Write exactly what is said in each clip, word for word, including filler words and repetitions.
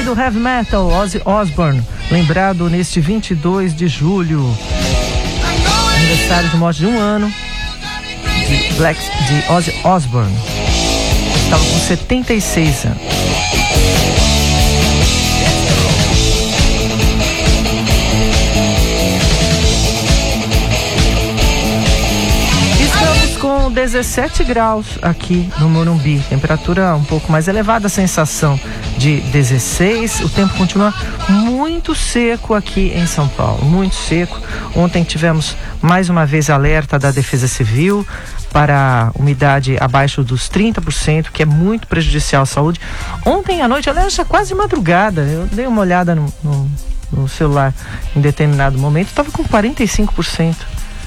do heavy metal, Ozzy Osbourne, lembrado neste vinte e dois de julho. Aniversário de morte de um ano de, Black, de Ozzy Osbourne. Estava com setenta e seis anos. Com dezessete graus aqui no Morumbi, temperatura um pouco mais elevada, sensação de dezesseis, o tempo continua muito seco aqui em São Paulo, muito seco. Ontem tivemos mais uma vez alerta da Defesa Civil para umidade abaixo dos trinta por cento, que é muito prejudicial à saúde. Ontem à noite, aliás, já quase madrugada, eu dei uma olhada no, no, no celular em determinado momento, estava com quarenta e cinco por cento.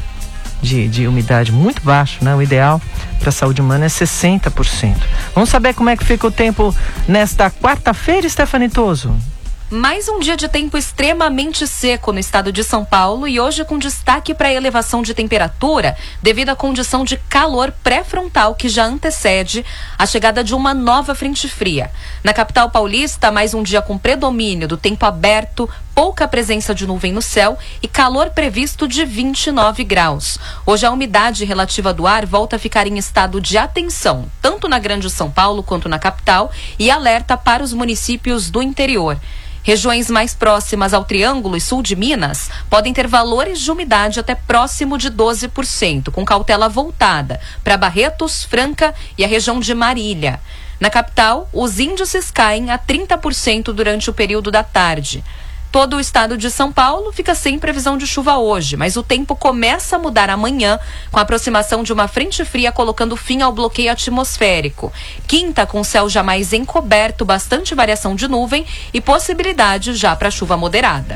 De, de umidade, muito baixo, né? O ideal para a saúde humana é sessenta por cento. Vamos saber como é que fica o tempo nesta quarta-feira, Stephanie Toso? Mais um dia de tempo extremamente seco no estado de São Paulo e hoje com destaque para a elevação de temperatura devido à condição de calor pré-frontal que já antecede a chegada de uma nova frente fria. Na capital paulista, mais um dia com predomínio do tempo aberto, pouca presença de nuvem no céu e calor previsto de vinte e nove graus. Hoje a umidade relativa do ar volta a ficar em estado de atenção, tanto na Grande São Paulo quanto na capital, e alerta para os municípios do interior. Regiões mais próximas ao Triângulo e sul de Minas podem ter valores de umidade até próximo de doze por cento, com cautela voltada para Barretos, Franca e a região de Marília. Na capital, os índices caem a trinta por cento durante o período da tarde. Todo o estado de São Paulo fica sem previsão de chuva hoje, mas o tempo começa a mudar amanhã com a aproximação de uma frente fria colocando fim ao bloqueio atmosférico. Quinta com céu já mais encoberto, bastante variação de nuvem e possibilidade já para chuva moderada.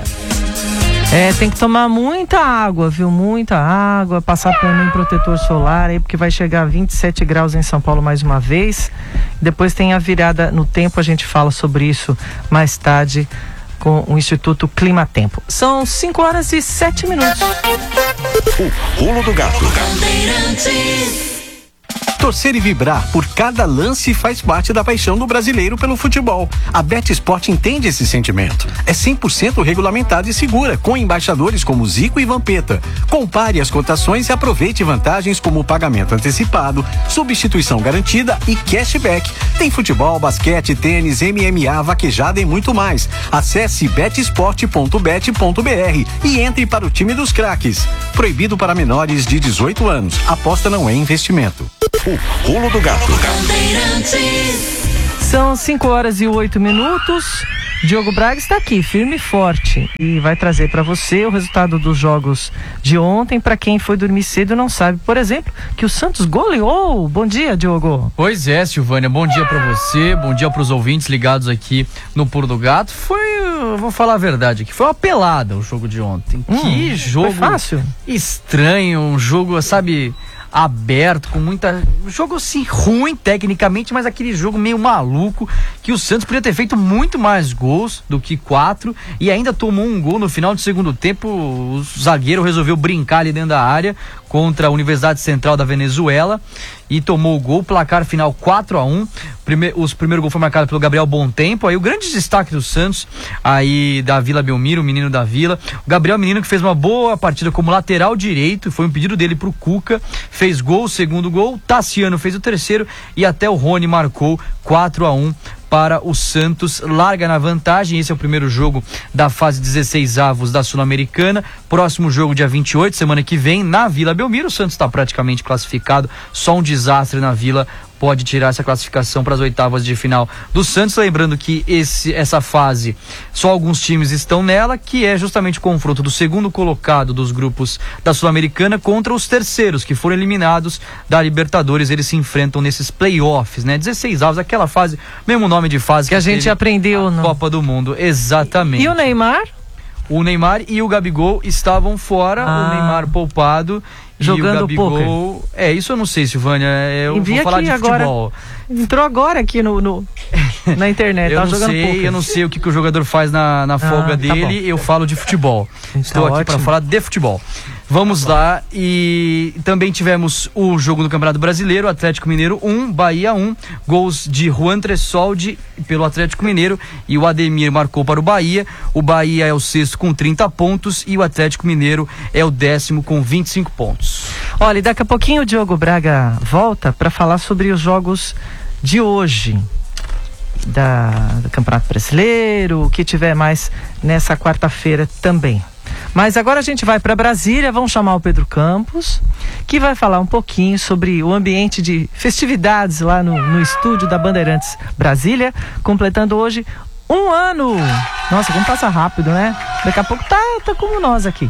É, tem que tomar muita água, viu? Muita água, passar também protetor solar aí, porque vai chegar a vinte e sete graus em São Paulo mais uma vez. Depois tem a virada no tempo, a gente fala sobre isso mais tarde com o Instituto Climatempo. São cinco horas e sete minutos. O pulo do gato. Torcer e vibrar por cada lance faz parte da paixão do brasileiro pelo futebol. A BetSport entende esse sentimento. É cem por cento regulamentada e segura, com embaixadores como Zico e Vampeta. Compare as cotações e aproveite vantagens como pagamento antecipado, substituição garantida e cashback. Tem futebol, basquete, tênis, M M A, vaquejada e muito mais. Acesse betsport ponto bet ponto br e entre para o time dos craques. Proibido para menores de dezoito anos. Aposta não é investimento. O pulo do gato. São cinco horas e oito minutos. Diogo Braga está aqui, firme e forte, e vai trazer para você o resultado dos jogos de ontem. Para quem foi dormir cedo e não sabe, por exemplo, que o Santos goleou. Bom dia, Diogo. Pois é, Silvânia, bom dia para você, bom dia para os ouvintes ligados aqui no Pulo do Gato. Foi, eu vou falar a verdade aqui, foi uma pelada o jogo de ontem. Hum, que jogo foi fácil. Estranho, um jogo, sabe, aberto, com muita... jogo assim, ruim tecnicamente, mas aquele jogo meio maluco, que o Santos podia ter feito muito mais gols do que quatro, e ainda tomou um gol no final do segundo tempo. O zagueiro resolveu brincar ali dentro da área contra a Universidade Central da Venezuela e tomou o gol, placar final quatro a um. Prime... Os primeiro gol foi marcado pelo Gabriel Bontempo. Aí o grande destaque do Santos, aí da Vila Belmiro, o menino da Vila, o Gabriel Menino, que fez uma boa partida como lateral direito, foi um pedido dele pro Cuca, fez gol, o segundo gol, Tassiano fez o terceiro e até o Rony marcou quatro a um para o Santos, larga na vantagem. Esse é o primeiro jogo da fase dezesseis avos da Sul-Americana. Próximo jogo dia vinte e oito, semana que vem, na Vila Belmiro. O Santos está praticamente classificado, só um desastre na Vila pode tirar essa classificação para as oitavas de final do Santos. Lembrando que esse, essa fase, só alguns times estão nela, que é justamente o confronto do segundo colocado dos grupos da Sul-Americana contra os terceiros, que foram eliminados da Libertadores. Eles se enfrentam nesses playoffs, né? dezesseis avos, aquela fase, mesmo nome de fase que, que a gente aprendeu na Copa do Mundo. Exatamente. E o Neymar? O Neymar e o Gabigol estavam fora, ah. o Neymar poupado. Jogando Gabigol... poker. É, isso eu não sei, Silvânia. Eu Envia vou falar de agora, futebol. Entrou agora aqui no, no na internet. eu, tá não jogando sei, poker. eu não sei o que, que o jogador faz na, na folga ah, dele. Tá, eu falo de futebol. Estou tá aqui para falar de futebol. Vamos lá, e também tivemos o jogo do Campeonato Brasileiro, Atlético Mineiro um, Bahia um, gols de Juan Tressoldi pelo Atlético Mineiro e o Ademir marcou para o Bahia. O Bahia é o sexto com trinta pontos e o Atlético Mineiro é o décimo com vinte e cinco pontos. Olha, e daqui a pouquinho o Diogo Braga volta para falar sobre os jogos de hoje. Da, do Campeonato Brasileiro, o que tiver mais nessa quarta-feira também. Mas agora a gente vai para Brasília, vamos chamar o Pedro Campos, que vai falar um pouquinho sobre o ambiente de festividades lá no, no estúdio da Bandeirantes Brasília, completando hoje um ano. Nossa, como passa rápido, né? Daqui a pouco tá, tá como nós aqui.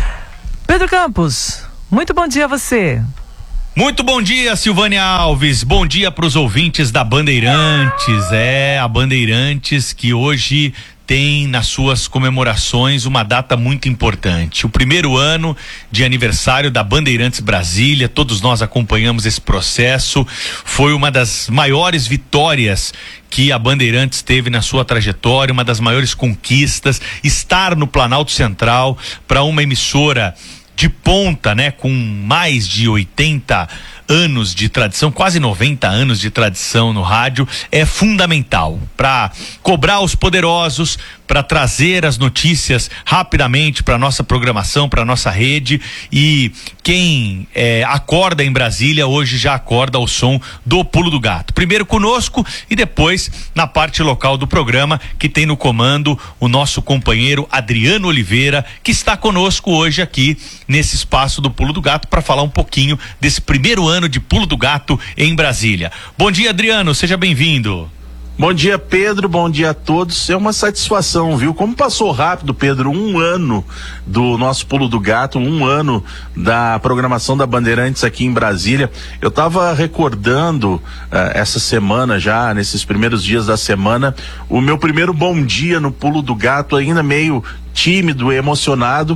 Pedro Campos, muito bom dia a você. Muito bom dia, Silvânia Alves. Bom dia para os ouvintes da Bandeirantes. É, a Bandeirantes que hoje tem nas suas comemorações uma data muito importante. O primeiro ano de aniversário da Bandeirantes Brasília, todos nós acompanhamos esse processo. Foi uma das maiores vitórias que a Bandeirantes teve na sua trajetória, uma das maiores conquistas, estar no Planalto Central para uma emissora de ponta, né, com mais de oitenta anos de tradição, quase noventa anos de tradição no rádio, é fundamental para cobrar os poderosos, para trazer as notícias rapidamente para nossa programação, para nossa rede. E quem é, acorda em Brasília hoje já acorda ao som do Pulo do Gato. Primeiro conosco e depois na parte local do programa, que tem no comando o nosso companheiro Adriano Oliveira, que está conosco hoje aqui nesse espaço do Pulo do Gato para falar um pouquinho desse primeiro ano de Pulo do Gato em Brasília. Bom dia, Adriano, seja bem-vindo. Bom dia, Pedro, bom dia a todos. É uma satisfação, viu? Como passou rápido, Pedro, um ano do nosso Pulo do Gato, um ano da programação da Bandeirantes aqui em Brasília. Eu estava recordando uh, essa semana já, nesses primeiros dias da semana, o meu primeiro bom dia no Pulo do Gato, ainda meio tímido, emocionado,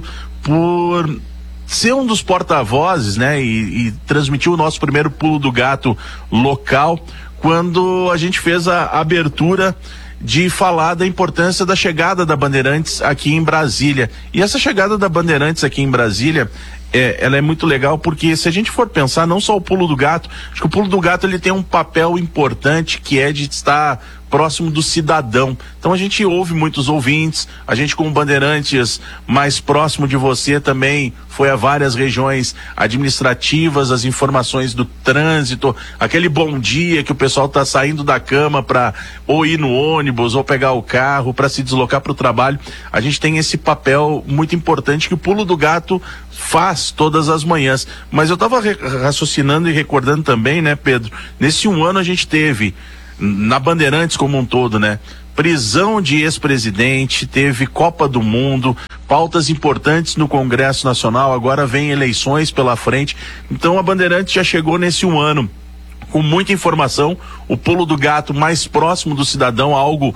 por ser um dos porta-vozes, né? E, e transmitir o nosso primeiro Pulo do Gato local, quando a gente fez a abertura de falar da importância da chegada da Bandeirantes aqui em Brasília. E essa chegada da Bandeirantes aqui em Brasília, é, ela é muito legal, porque se a gente for pensar, não só o Pulo do Gato, acho que o Pulo do Gato ele tem um papel importante, que é de estar próximo do cidadão. Então a gente ouve muitos ouvintes, a gente com Bandeirantes mais próximo de você também foi a várias regiões administrativas, as informações do trânsito, aquele bom dia que o pessoal tá saindo da cama para ou ir no ônibus ou pegar o carro para se deslocar para o trabalho. A gente tem esse papel muito importante que o Pulo do Gato faz todas as manhãs. Mas eu tava raciocinando e recordando também, né, Pedro, nesse um ano a gente teve na Bandeirantes como um todo, né? Prisão de ex-presidente, teve Copa do Mundo, pautas importantes no Congresso Nacional, agora vem eleições pela frente. Então a Bandeirantes já chegou nesse um ano com muita informação, o Pulo do Gato mais próximo do cidadão, algo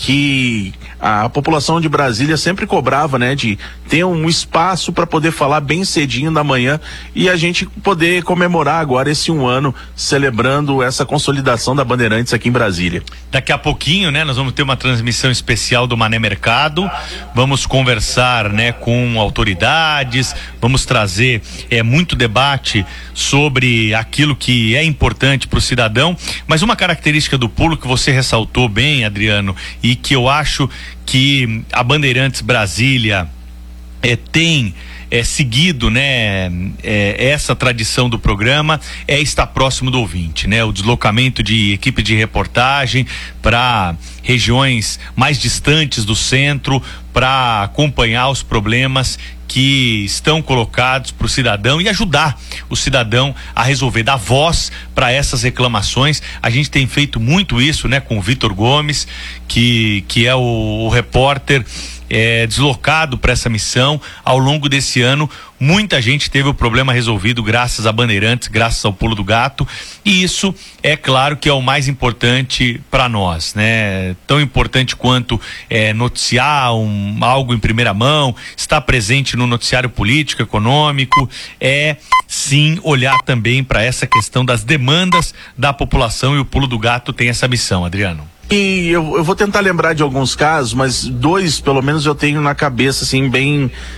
que a população de Brasília sempre cobrava, né? De ter um espaço para poder falar bem cedinho da manhã e a gente poder comemorar agora esse um ano, celebrando essa consolidação da Bandeirantes aqui em Brasília. Daqui a pouquinho, né? Nós vamos ter uma transmissão especial do Mané Mercado, vamos conversar, né? Com autoridades, vamos trazer é, muito debate sobre aquilo que é importante para o cidadão, mas uma característica do Pulo que você ressaltou bem, Adriano, e que eu acho que a Bandeirantes Brasília é, tem é, seguido, né, é, essa tradição do programa, é estar próximo do ouvinte, né? O deslocamento de equipe de reportagem para regiões mais distantes do centro para acompanhar os problemas que estão colocados para o cidadão e ajudar o cidadão a resolver, dar voz para essas reclamações. A gente tem feito muito isso, né, com o Vitor Gomes, que, que é o, o repórter é, deslocado para essa missão. Ao longo desse ano, muita gente teve o problema resolvido graças a Bandeirantes, graças ao Pulo do Gato, e isso é claro que é o mais importante para nós, né? Tão importante quanto é, noticiar um, algo em primeira mão, estar presente no noticiário político, econômico, é sim olhar também para essa questão das demandas da população, e o Pulo do Gato tem essa missão, Adriano. E eu, eu vou tentar lembrar de alguns casos, mas dois pelo menos eu tenho na cabeça, assim, bem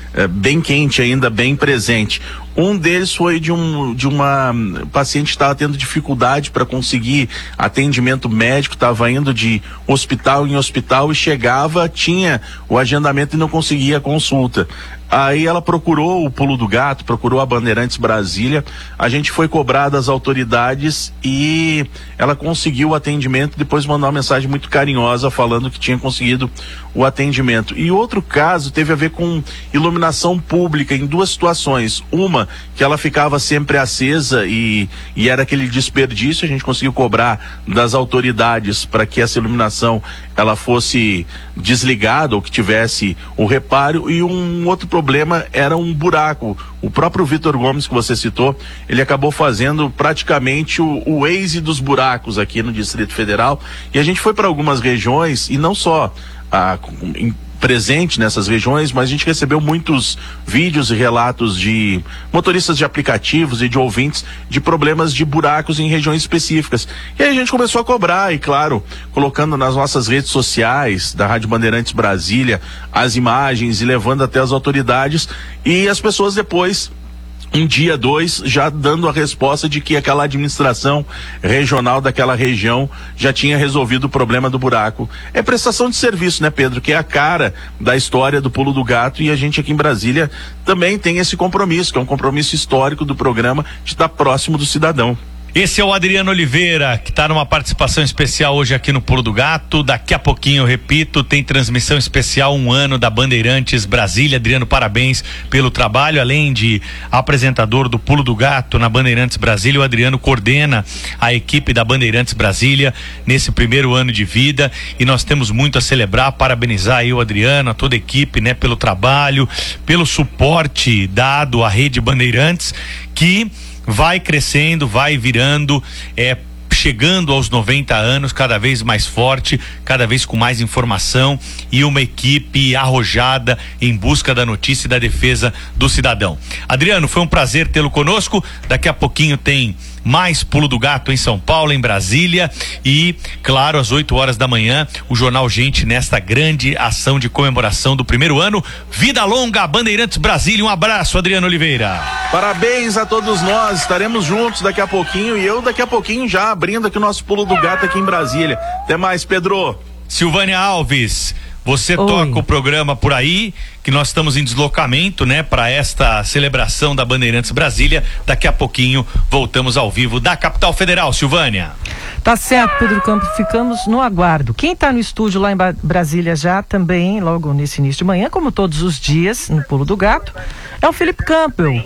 é, bem quente ainda, bem presente. Um deles foi de, um, de uma paciente que estava tendo dificuldade para conseguir atendimento médico, estava indo de hospital em hospital e chegava, tinha o agendamento e não conseguia consulta. Aí ela procurou o Pulo do Gato, procurou a Bandeirantes Brasília, a gente foi cobrar das autoridades e ela conseguiu o atendimento, depois mandou uma mensagem muito carinhosa falando que tinha conseguido o atendimento. E outro caso teve a ver com iluminação pública em duas situações. Uma, que ela ficava sempre acesa e, e era aquele desperdício, a gente conseguiu cobrar das autoridades para que essa iluminação ela fosse desligada ou que tivesse o reparo, e um outro problema era um buraco. O próprio Vitor Gomes, que você citou, ele acabou fazendo praticamente o, o Waze dos buracos aqui no Distrito Federal, e a gente foi para algumas regiões, e não só a, em, presente nessas regiões, mas a gente recebeu muitos vídeos e relatos de motoristas de aplicativos e de ouvintes de problemas de buracos em regiões específicas. E aí a gente começou a cobrar e, claro, colocando nas nossas redes sociais da Rádio Bandeirantes Brasília as imagens e levando até as autoridades, e as pessoas depois, um dia, dois, já dando a resposta de que aquela administração regional daquela região já tinha resolvido o problema do buraco. É prestação de serviço, né, Pedro? Que é a cara da história do Pulo do Gato, e a gente aqui em Brasília também tem esse compromisso, que é um compromisso histórico do programa de estar próximo do cidadão. Esse é o Adriano Oliveira, que está numa participação especial hoje aqui no Pulo do Gato. Daqui a pouquinho, eu repito, tem transmissão especial um ano da Bandeirantes Brasília. Adriano, parabéns pelo trabalho. Além de apresentador do Pulo do Gato na Bandeirantes Brasília, o Adriano coordena a equipe da Bandeirantes Brasília nesse primeiro ano de vida, e nós temos muito a celebrar, parabenizar aí o Adriano, a toda a equipe, né, pelo trabalho, pelo suporte dado à Rede Bandeirantes, que vai crescendo, vai virando, é, chegando aos noventa anos, cada vez mais forte, cada vez com mais informação e uma equipe arrojada em busca da notícia e da defesa do cidadão. Adriano, foi um prazer tê-lo conosco. Daqui a pouquinho tem mais Pulo do Gato em São Paulo, em Brasília, e, claro, às oito horas da manhã, o Jornal Gente nesta grande ação de comemoração do primeiro ano. Vida longa, Bandeirantes Brasília. Um abraço, Adriano Oliveira. Parabéns a todos nós, estaremos juntos daqui a pouquinho, e eu daqui a pouquinho já abrindo aqui o nosso Pulo do Gato aqui em Brasília. Até mais, Pedro. Silvânia Alves, você Oi. toca o programa por aí, que nós estamos em deslocamento, né, para esta celebração da Bandeirantes Brasília. Daqui a pouquinho voltamos ao vivo da capital federal, Silvânia. Tá certo, Pedro Campos, ficamos no aguardo. Quem está no estúdio lá em Brasília já também, logo nesse início de manhã, como todos os dias, no Pulo do Gato, é o Felipe Campbell.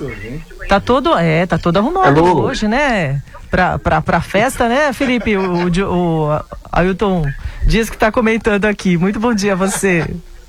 Tá todo, é, tá todo arrumado Alô. hoje, né? Pra, pra, pra festa, né, Felipe? O, o, o Ailton Dias que tá comentando aqui. Muito bom dia a você.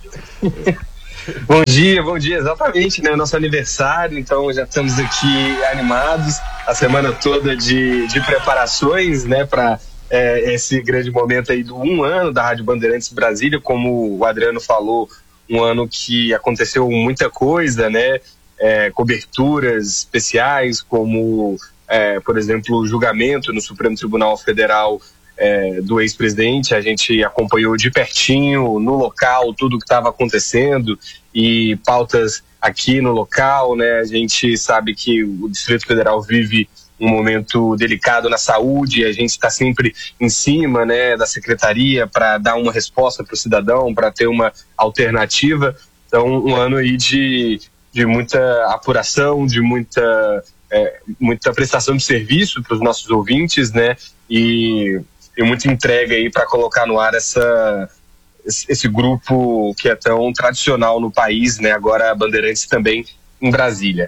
Bom dia, bom dia, exatamente, né? Nosso aniversário, então já estamos aqui animados, a semana toda de, de preparações, né, para é, esse grande momento aí do um ano da Rádio Bandeirantes Brasília. Como o Adriano falou, um ano que aconteceu muita coisa, né? É, coberturas especiais, como, é, por exemplo, o julgamento no Supremo Tribunal Federal É, do ex-presidente. A gente acompanhou de pertinho, no local, tudo que estava acontecendo, e pautas aqui no local, né? A gente sabe que o Distrito Federal vive um momento delicado na saúde, a gente está sempre em cima, né, da secretaria para dar uma resposta para o cidadão, para ter uma alternativa. Então, um ano aí de, de muita apuração, de muita, é, muita prestação de serviço para os nossos ouvintes, né? E e muita entrega aí para colocar no ar essa, esse grupo que é tão tradicional no país, né? Agora a Bandeirantes também em Brasília.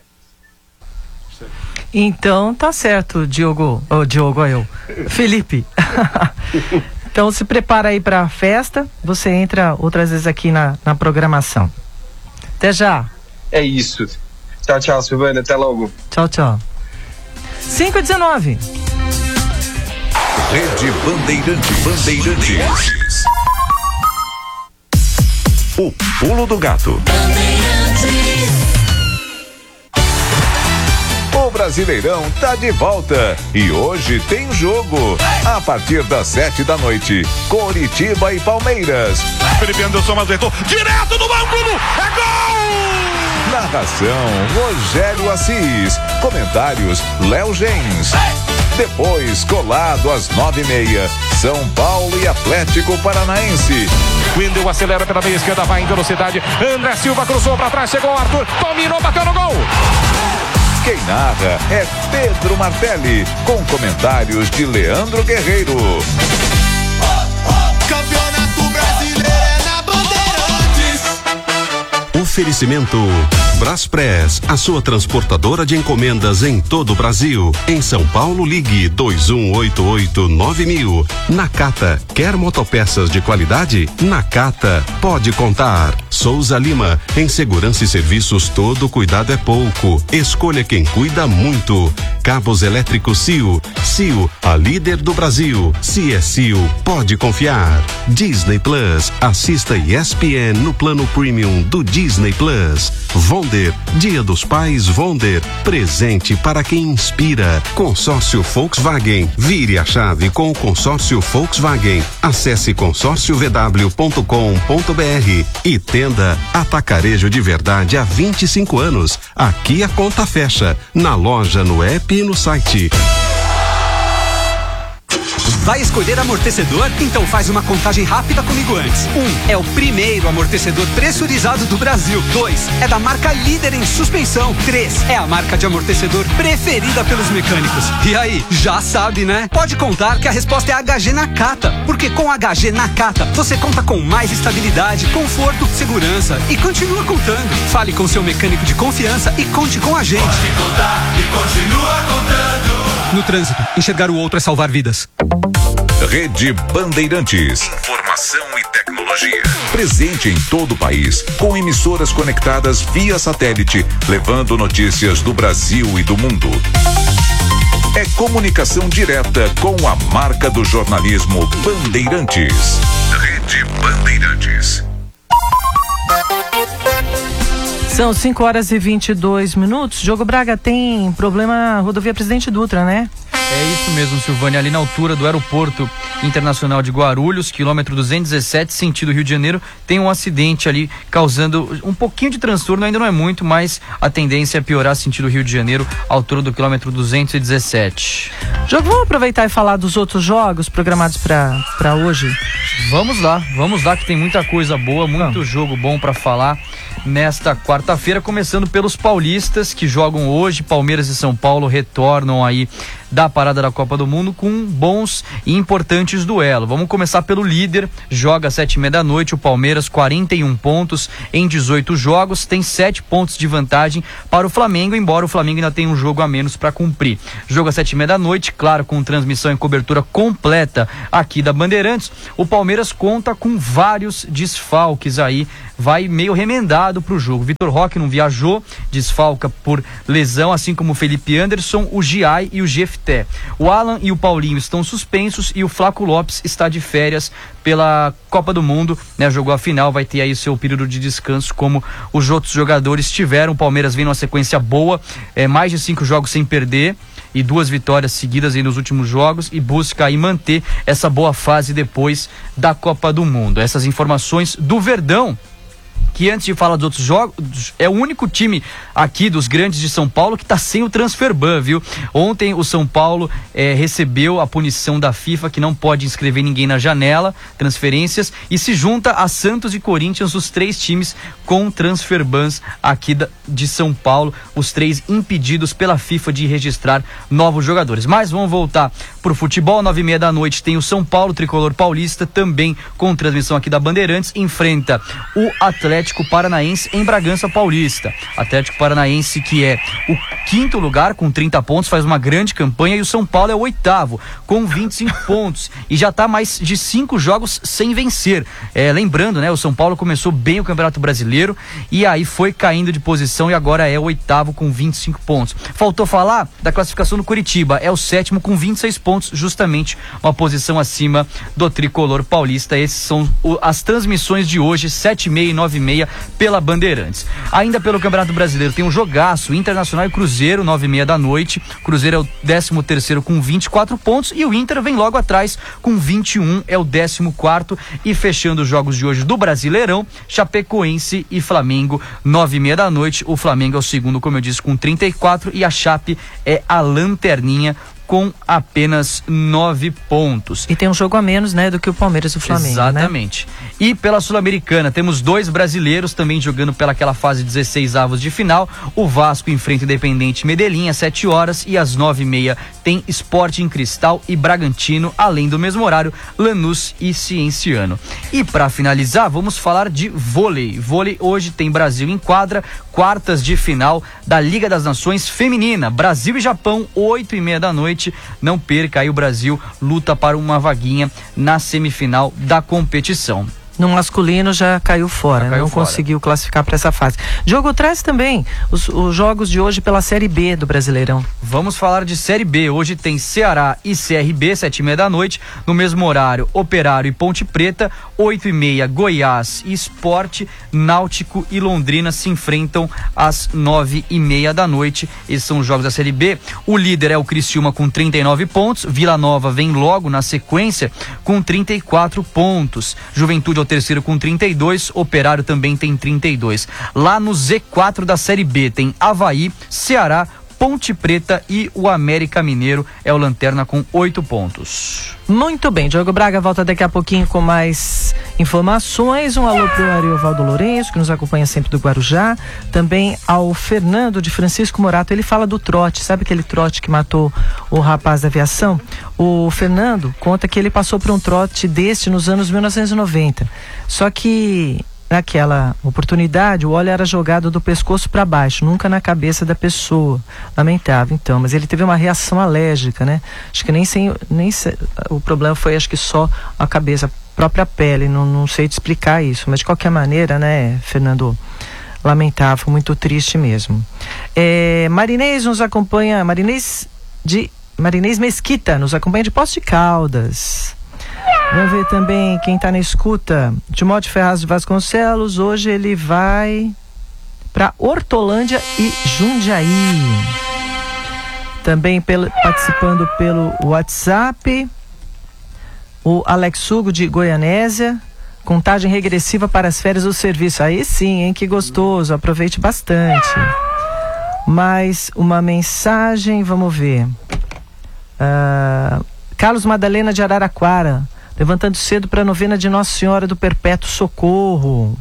Então tá certo, Diogo, oh, Diogo, eu, Felipe. Então se prepara aí para a festa, você entra outras vezes aqui na, na programação. Até já. É isso. Tchau, tchau, Silvana, até logo. Tchau, tchau. cinco e dezenove. Rede Bandeirantes. Bandeirantes. O Pulo do Gato. Brasileirão tá de volta e hoje tem jogo. A partir das sete da noite, Coritiba e Palmeiras. Felipe Anderson acertou direto no ângulo. É gol! Narração Rogério Assis. Comentários Léo Gens. Depois, colado às nove e meia, São Paulo e Atlético Paranaense. Wendel acelera pela meia esquerda, vai em velocidade. André Silva cruzou pra trás, chegou o Arthur, dominou, bateu no gol. Quem narra é Pedro Martelli, com comentários de Leandro Guerreiro. Campeonato Brasileiro é na Bandeirantes. Oferecimento Braspress, a sua transportadora de encomendas em todo o Brasil. Em São Paulo, ligue dois um oito oito nove mil. Nakata, quer motopeças de qualidade? Nakata, pode contar. Souza Lima, em segurança e serviços todo cuidado é pouco. Escolha quem cuida muito. Cabos elétricos C I O. C I O, a líder do Brasil. Se é C I O, pode confiar. Disney Plus, assista E S P N no plano premium do Disney Plus. Vonder, Dia dos Pais Vonder, presente para quem inspira. Consórcio Volkswagen, vire a chave com o consórcio Volkswagen. Acesse consórcio v w ponto com ponto b r e tenda Atacarejo de Verdade há vinte e cinco anos. Aqui a conta fecha, na loja, no app e no site. Vai escolher amortecedor? Então faz uma contagem rápida comigo antes. Um, é o primeiro amortecedor pressurizado do Brasil. Dois, é da marca líder em suspensão. Três, é a marca de amortecedor preferida pelos mecânicos. E aí, já sabe, né? Pode contar que a resposta é H G Nakata, porque com H G Nakata você conta com mais estabilidade, conforto, segurança e continua contando. Fale com seu mecânico de confiança e conte com a gente. Pode contar e continua contando. No trânsito, enxergar o outro é salvar vidas. Rede Bandeirantes. Informação e tecnologia. Presente em todo o país, com emissoras conectadas via satélite, levando notícias do Brasil e do mundo. É comunicação direta com a marca do jornalismo Bandeirantes. Rede Bandeirantes. São cinco horas e vinte e dois minutos. Diogo Braga, tem problema rodovia Presidente Dutra, né? É isso mesmo, Silvânia, ali na altura do Aeroporto Internacional de Guarulhos, quilômetro duzentos e dezessete, sentido Rio de Janeiro, tem um acidente ali causando um pouquinho de transtorno, ainda não é muito, mas a tendência é piorar sentido Rio de Janeiro, altura do quilômetro duzentos e dezessete. Diogo, vamos aproveitar e falar dos outros jogos programados para para hoje? Vamos lá, vamos lá que tem muita coisa boa, muito vamos. Jogo bom para falar nesta quarta-feira, começando pelos paulistas que jogam hoje. Palmeiras e São Paulo retornam aí da parada da Copa do Mundo com bons e importantes duelos. Vamos começar pelo líder, joga às sete e meia da noite, o Palmeiras, quarenta e um pontos em dezoito jogos, tem sete pontos de vantagem para o Flamengo, embora o Flamengo ainda tenha um jogo a menos para cumprir. Jogo às sete e meia da noite, claro, com transmissão e cobertura completa aqui da Bandeirantes. O Palmeiras conta com vários desfalques aí, vai meio remendado pro jogo. Vitor Roque não viajou, desfalca por lesão, assim como o Felipe Anderson, o Giai e o Jefté. O Alan e o Paulinho estão suspensos e o Flaco Lopes está de férias pela Copa do Mundo, né? Jogou a final, vai ter aí o seu período de descanso como os outros jogadores tiveram. O Palmeiras vem numa sequência boa, é, mais de cinco jogos sem perder e duas vitórias seguidas aí nos últimos jogos, e busca aí manter essa boa fase depois da Copa do Mundo. Essas informações do Verdão, que antes de falar dos outros jogos, é o único time aqui dos grandes de São Paulo que está sem o transfer ban, viu? Ontem o São Paulo eh, recebeu a punição da FIFA, que não pode inscrever ninguém na janela, transferências, e se junta a Santos e Corinthians, os três times com transfer bans aqui da, de São Paulo, os três impedidos pela FIFA de registrar novos jogadores. Mas vamos voltar pro futebol. Nove e meia da noite tem o São Paulo, tricolor paulista, também com transmissão aqui da Bandeirantes, enfrenta o Atlético Paranaense em Bragança Paulista. Atlético Paranaense, que é o quinto lugar com trinta pontos, faz uma grande campanha, e o São Paulo é o oitavo com vinte e cinco pontos e já está mais de cinco jogos sem vencer. É, lembrando, né, o São Paulo começou bem o Campeonato Brasileiro e aí foi caindo de posição e agora é o oitavo com vinte e cinco pontos. Faltou falar da classificação do Coritiba, é o sétimo com vinte e seis pontos, justamente uma posição acima do tricolor paulista. Esses são o, as transmissões de hoje, sete e meia e nove nove e meia pela Bandeirantes. Ainda pelo Campeonato Brasileiro tem um jogaço, Internacional e Cruzeiro, nove e meia da noite. Cruzeiro é o décimo terceiro com vinte e quatro pontos e o Inter vem logo atrás com vinte e um, é o décimo quarto. E fechando os jogos de hoje do Brasileirão, Chapecoense e Flamengo, nove e meia da noite. O Flamengo é o segundo, como eu disse, com trinta e quatro e a Chape é a lanterninha com apenas nove pontos. E tem um jogo a menos, né, do que o Palmeiras e o Flamengo. Exatamente. Né? E pela Sul-Americana, temos dois brasileiros também jogando pelaquela fase dezesseis avos de final. O Vasco enfrenta o Independente Medellín às sete horas e às nove e meia tem Sporting Cristal e Bragantino, além do mesmo horário, Lanús e Cienciano. E para finalizar, vamos falar de vôlei. Vôlei hoje tem Brasil em quadra, quartas de final da Liga das Nações Feminina. Brasil e Japão, oito e meia da noite. Não perca, aí o Brasil luta para uma vaguinha na semifinal da competição. No masculino já caiu fora, já caiu não fora. Conseguiu classificar para essa fase. Diogo, traz também os, os jogos de hoje pela Série B do Brasileirão. Vamos falar de Série B. Hoje tem Ceará e C R B, sete e meia da noite. No mesmo horário, Operário e Ponte Preta, oito e meia, Goiás e Sport, Náutico e Londrina se enfrentam às nove e meia da noite. Esses são os jogos da Série B. O líder é o Criciúma com trinta e nove pontos. Vila Nova vem logo na sequência com trinta e quatro pontos. Juventude terceiro com trinta e dois, Operário também tem trinta e dois. Lá no Z quatro da Série B tem Avaí, Ceará, Ponte Preta e o América Mineiro é o lanterna com oito pontos. Muito bem, Diogo Braga volta daqui a pouquinho com mais informações. Um alô pro Ariovaldo Lourenço, que nos acompanha sempre do Guarujá. Também ao Fernando de Francisco Morato. Ele fala do trote, sabe aquele trote que matou o rapaz da aviação? O Fernando conta que ele passou por um trote deste nos anos mil novecentos e noventa. Só que naquela oportunidade o óleo era jogado do pescoço para baixo, nunca na cabeça da pessoa. Lamentável, então, mas ele teve uma reação alérgica, né? Acho que nem sem, nem se, o problema foi, acho que só a cabeça, a própria pele, não, não sei te explicar isso, mas de qualquer maneira, né, Fernando, lamentável, muito triste mesmo. É, Marinês nos acompanha, Marinês de Marinês Mesquita nos acompanha de Poços de Caldas. Vamos ver também quem está na escuta. Timóteo Ferraz de Vasconcelos, hoje ele vai para Hortolândia e Jundiaí. Também pelo, participando pelo WhatsApp, o Alex Hugo de Goianésia. Contagem regressiva para as férias do serviço. Aí sim, hein? Que gostoso, aproveite bastante. Mais uma mensagem, vamos ver. Uh, Carlos Madalena de Araraquara, levantando cedo para a novena de Nossa Senhora do Perpétuo Socorro.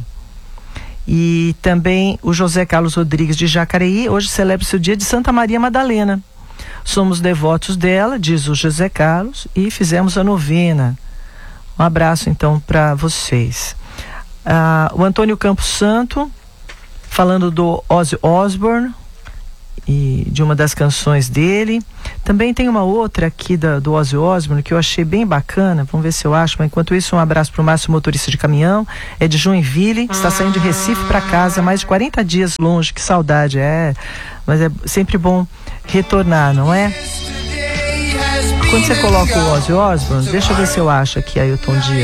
E também o José Carlos Rodrigues de Jacareí, hoje celebra-se o dia de Santa Maria Madalena. Somos devotos dela, diz o José Carlos, e fizemos a novena. Um abraço então para vocês. Ah, o Antônio Campos Santo, falando do Ozzy Osbourne e de uma das canções dele. Também tem uma outra aqui da, do Ozzy Osbourne que eu achei bem bacana, vamos ver se eu acho, mas enquanto isso um abraço para o Márcio, motorista de caminhão, é de Joinville, está saindo de Recife para casa, mais de quarenta dias longe, que saudade, é, mas é sempre bom retornar, não é? Quando você coloca o Ozzy Osbourne, deixa eu ver se eu acho aqui, Ailton Dias.